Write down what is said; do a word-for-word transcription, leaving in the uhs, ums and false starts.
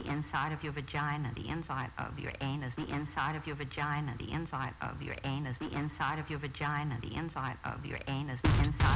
inside of your vagina, the inside of your anus, the inside of your vagina, the inside of your anus, the inside of your vagina, the inside of your anus, the inside